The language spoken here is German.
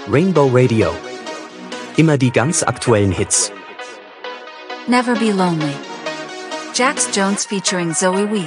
Rainbow Radio. Immer die ganz aktuellen Hits. Never Be Lonely. Jax Jones featuring Zoe Wees.